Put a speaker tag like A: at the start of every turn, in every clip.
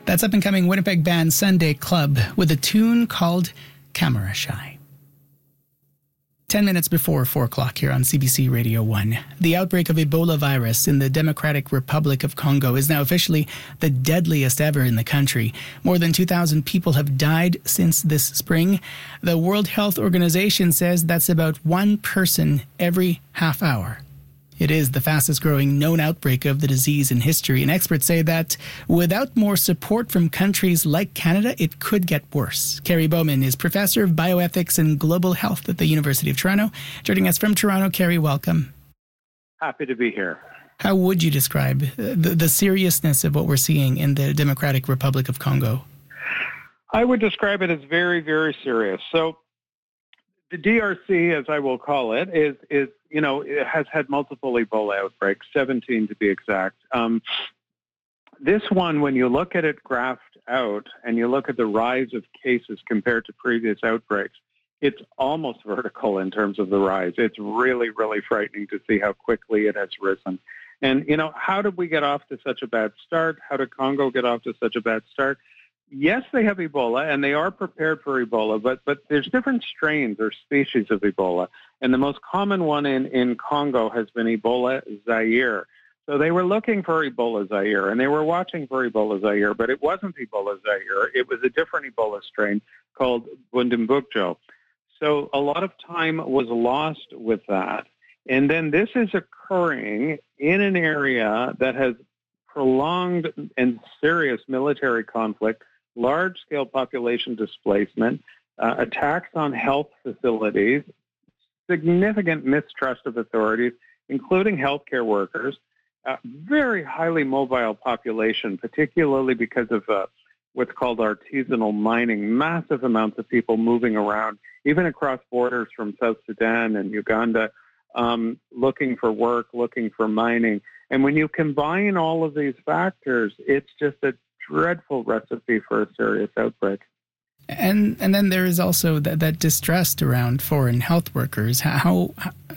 A: That's up-and-coming Winnipeg band Sunday Club with a tune called Camera Shy. 10 minutes before 4 o'clock here on CBC Radio 1. The outbreak of Ebola virus in the Democratic Republic of Congo is now officially the deadliest ever in the country. More than 2,000 people have died since this spring. The World Health Organization says that's about one person every half hour. It is the fastest growing known outbreak of the disease in history, and experts say that without more support from countries like Canada, it could get worse. Kerry Bowman is Professor of Bioethics and Global Health at the University of Toronto. Joining us from Toronto, Kerry, welcome.
B: Happy to be here.
A: How would you describe the seriousness of what we're seeing in the Democratic Republic of Congo?
B: I would describe it as very, very serious. So the DRC, as I will call it, is it has had multiple Ebola outbreaks, 17 to be exact. This one, when you look at it graphed out and you look at the rise of cases compared to previous outbreaks, it's almost vertical in terms of the rise. It's really, really frightening to see how quickly it has risen. And, how did we get off to such a bad start? How did Congo get off to such a bad start? Yes, they have Ebola, and they are prepared for Ebola, but there's different strains or species of Ebola. And the most common one in Congo has been Ebola Zaire. So they were looking for Ebola Zaire, and they were watching for Ebola Zaire, but it wasn't Ebola Zaire. It was a different Ebola strain called Bundibugyo. So a lot of time was lost with that. And then this is occurring in an area that has prolonged and serious military conflict, large-scale population displacement, attacks on health facilities, significant mistrust of authorities, including healthcare workers, very highly mobile population, particularly because of what's called artisanal mining, massive amounts of people moving around, even across borders from South Sudan and Uganda, looking for work, looking for mining. And when you combine all of these factors, it's just a dreadful recipe for a serious outbreak.
A: And then there is also that distrust around foreign health workers. How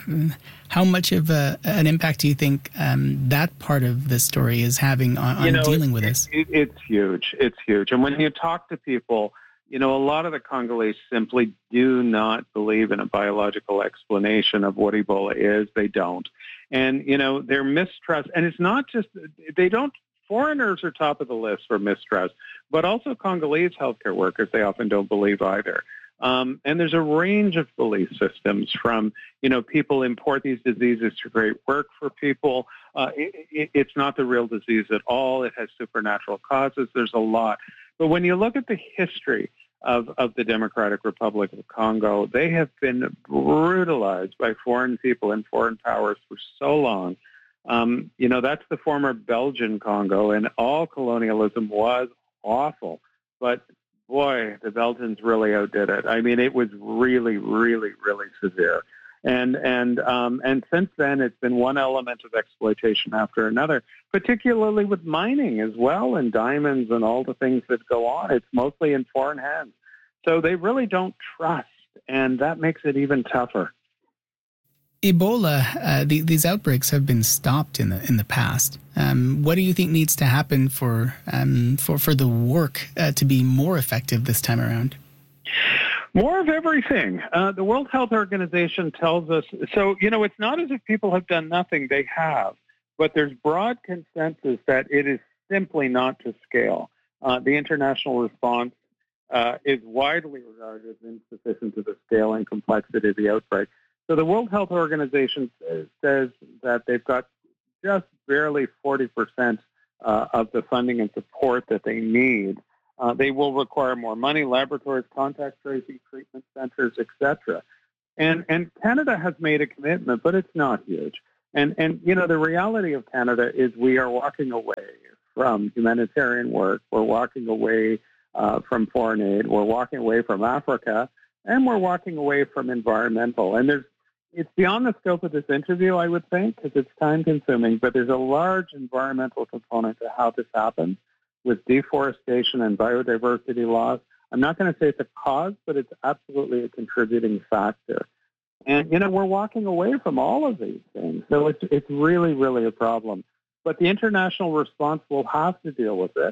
A: much of an impact do you think that part of the story is having on dealing with this?
B: It's huge. It's huge. And when you talk to people, a lot of the Congolese simply do not believe in a biological explanation of what Ebola is. They don't. And, their mistrust, and it's not just, foreigners are top of the list for mistrust, but also Congolese healthcare workers, they often don't believe either. And there's a range of belief systems from, people import these diseases to create work for people. It's not the real disease at all. It has supernatural causes. There's a lot. But when you look at the history of the Democratic Republic of Congo, they have been brutalized by foreign people and foreign powers for so long. That's the former Belgian Congo, and all colonialism was awful. But boy, the Belgians really outdid it. I mean, it was really, really, really severe. And since then, it's been one element of exploitation after another, particularly with mining as well, and diamonds and all the things that go on. It's mostly in foreign hands. So they really don't trust, and that makes it even tougher.
A: Ebola, these outbreaks have been stopped in the past. What do you think needs to happen for the work to be more effective this time around?
B: More of everything. The World Health Organization tells us, so, it's not as if people have done nothing, they have, but there's broad consensus that it is simply not to scale. The international response is widely regarded as insufficient to the scale and complexity of the outbreak. So the World Health Organization says that they've got just barely 40% of the funding and support that they need. They will require more money, laboratories, contact tracing, treatment centers, etc. And Canada has made a commitment, but it's not huge. And the reality of Canada is we are walking away from humanitarian work. We're walking away from foreign aid. We're walking away from Africa, and we're walking away from environmental. And it's beyond the scope of this interview, I would think, because it's time-consuming, but there's a large environmental component to how this happens with deforestation and biodiversity loss. I'm not going to say it's a cause, but it's absolutely a contributing factor. And, we're walking away from all of these things. So it's really, really a problem. But the international response will have to deal with it.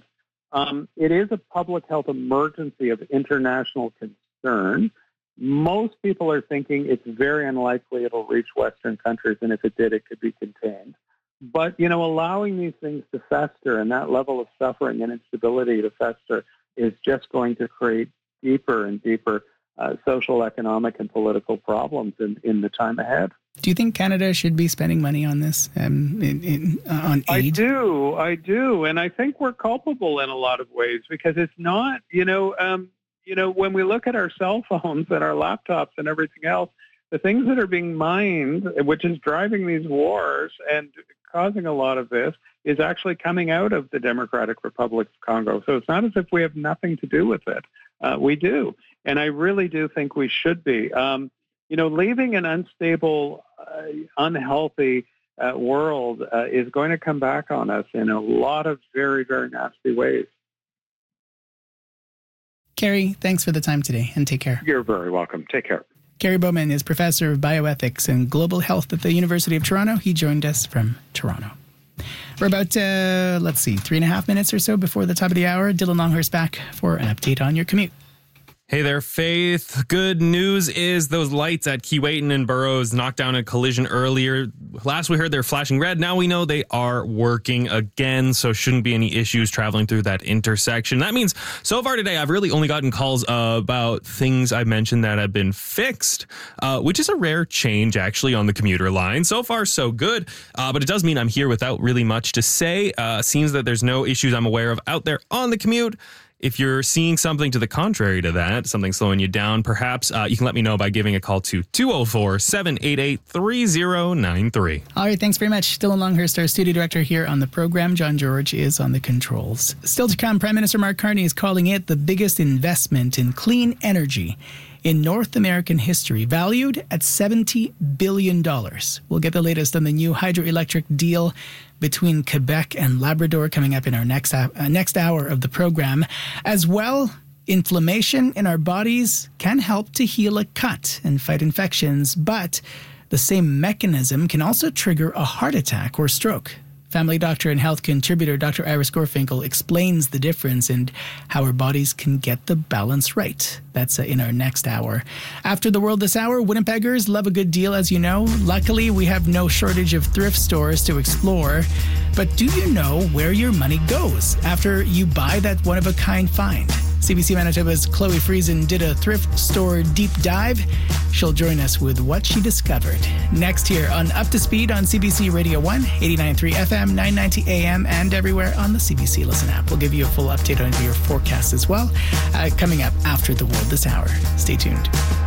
B: It is a public health emergency of international concern. Most people are thinking it's very unlikely it'll reach Western countries, and if it did, it could be contained. But, allowing these things to fester and that level of suffering and instability to fester is just going to create deeper and deeper social, economic, and political problems in the time ahead.
A: Do you think Canada should be spending money on this, on aid?
B: I do. And I think we're culpable in a lot of ways because it's not, when we look at our cell phones and our laptops and everything else, the things that are being mined, which is driving these wars and causing a lot of this, is actually coming out of the Democratic Republic of Congo. So it's not as if we have nothing to do with it. We do. And I really do think we should be. Leaving an unstable, unhealthy world is going to come back on us in a lot of very, very nasty ways.
A: Kerry, thanks for the time today, and take care.
B: You're very welcome. Take care.
A: Kerry Bowman is Professor of Bioethics and Global Health at the University of Toronto. He joined us from Toronto. We're about, 3.5 minutes or so before the top of the hour. Dylan Longhurst back for an update on your commute.
C: Hey there, Faith. Good news is those lights at Keewatin and Burroughs knocked down a collision earlier. Last we heard they're flashing red. Now we know they are working again, so shouldn't be any issues traveling through that intersection. That means so far today, I've really only gotten calls about things I mentioned that have been fixed, which is a rare change actually on the commuter line. So far, so good, but it does mean I'm here without really much to say. Seems that there's no issues I'm aware of out there on the commute. If you're seeing something to the contrary to that, something slowing you down, perhaps you can let me know by giving a call to 204-788-3093.
A: All right, thanks very much. Dylan Longhurst, our studio director here on the program. John George is on the controls. Still to come, Prime Minister Mark Carney is calling it the biggest investment in clean energy in North American history, valued at $70 billion. We'll get the latest on the new hydroelectric deal between Quebec and Labrador coming up in our next hour of the program. As well, inflammation in our bodies can help to heal a cut and fight infections, but the same mechanism can also trigger a heart attack or stroke. Family doctor and health contributor Dr. Iris Gorfinkel explains the difference and how our bodies can get the balance right. That's in our next hour. After the world this hour, Winnipeggers love a good deal, as you know. Luckily, we have no shortage of thrift stores to explore. But do you know where your money goes after you buy that one-of-a-kind find? CBC Manitoba's Chloe Friesen did a thrift store deep dive. She'll join us with what she discovered. Next here on Up to Speed on CBC Radio 1, 89.3 FM, 990 AM, and everywhere on the CBC Listen app. We'll give you a full update on your forecast as well, coming up after the world this hour. Stay tuned.